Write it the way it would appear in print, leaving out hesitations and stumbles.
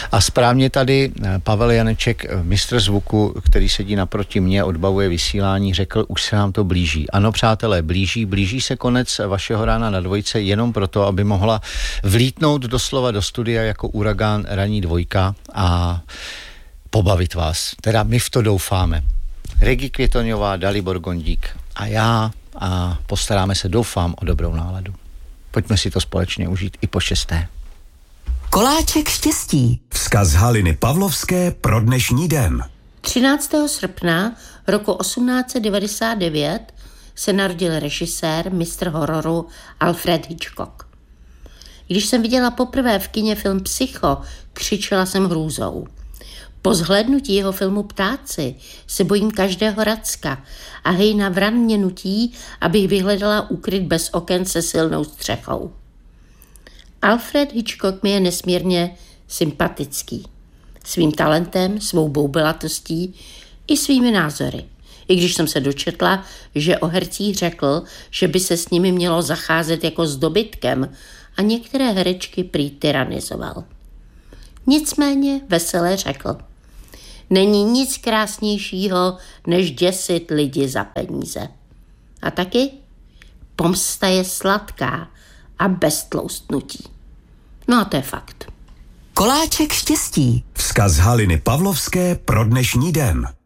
A správně tady Pavel Janeček, mistr zvuku, který sedí naproti mně, odbavuje vysílání, řekl, už se nám to blíží. Ano, přátelé, blíží se konec vašeho Rána na dvojce jenom proto, aby mohla vlítnout doslova do studia jako uragán ranní dvojka a pobavit vás. Teda my v to doufáme. Regi Květoňová, Dalibor Gondík a já a postaráme se, doufám, o dobrou náladu. Pojďme si to společně užít i po 6. Koláček štěstí. Vzkaz Haliny Pavlovské pro dnešní den. 13. srpna roku 1899 se narodil režisér, mistr hororu Alfred Hitchcock. Když jsem viděla poprvé v kině film Psycho, křičela jsem hrůzou. Po zhlédnutí jeho filmu Ptáci se bojím každého racka a hejna vran mě nutí, abych vyhledala úkryt bez oken se silnou střechou. Alfred Hitchcock mi je nesmírně sympatický. Svým talentem, svou boubelatostí i svými názory. I když jsem se dočetla, že o hercích řekl, že by se s nimi mělo zacházet jako s dobytkem a některé herečky prý tyranizoval. Nicméně veselé řekl: není nic krásnějšího, než děsit lidi za peníze. A taky pomsta je sladká a bez tloustnutí. No a to je fakt. Koláček štěstí. Vzkaz Haliny Pavlovské pro dnešní den.